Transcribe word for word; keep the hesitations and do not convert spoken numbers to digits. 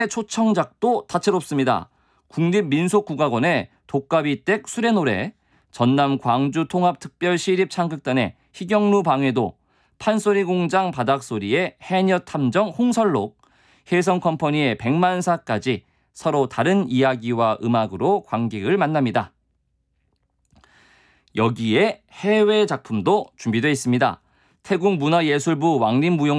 초청작도 다채롭습니다. 국립민속국악원의 독가비댁 수레노래, 전남 광주 통합특별시립창극단의 희경루 방해도, 판소리공장 바닥소리의 해녀탐정 홍설록, 혜성컴퍼니의 백만사까지 서로 다른 이야기와 음악으로 관객을 만납니다. 여기에 해외 작품도 준비되어 있습니다. 태국 문화예술부 왕림무용